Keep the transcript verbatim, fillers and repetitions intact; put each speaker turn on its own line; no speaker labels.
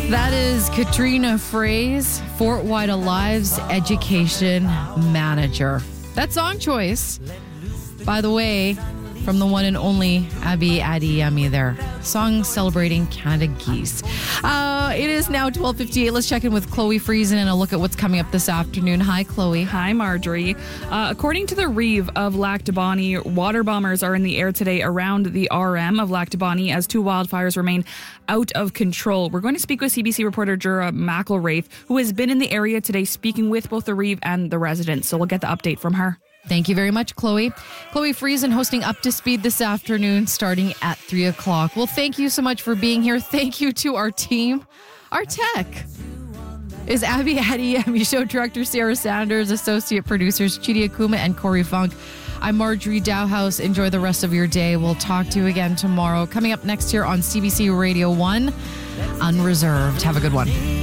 That is Katrina Fraze, Fort Wida Live's Education Manager. That song choice, by the way, from the one and only Abby Adiyemi there. Song celebrating Canada Geese. Uh, it is now twelve fifty-eight. Let's check in with Chloe Friesen and a look at what's coming up this afternoon. Hi, Chloe.
Hi, Marjorie. Uh, according to the Reeve of Lac du Bonny, water bombers are in the air today around the R M of Lac du Bonny as two wildfires remain out of control. We're going to speak with C B C reporter Jura McElraith, who has been in the area today speaking with both the Reeve and the residents. So we'll get the update from her.
Thank you very much, Chloe. Chloe Friesen hosting Up to Speed this afternoon starting at three o'clock. Well, thank you so much for being here. Thank you to our team. Our tech is Abby Adiyemi, show director Sarah Sanders, associate producers Chidi Akuma and Corey Funk. I'm Marjorie Dowhouse. Enjoy the rest of your day. We'll talk to you again tomorrow. Coming up next here on C B C Radio one, Unreserved. Have a good one.